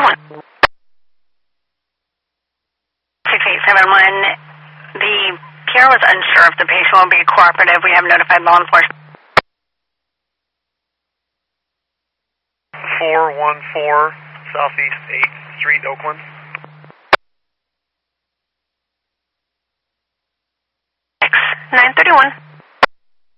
931. 6871. The PR was unsure if the patient will be cooperative. We have notified law enforcement. 414 Southeast 8th Street, Oakland. 931.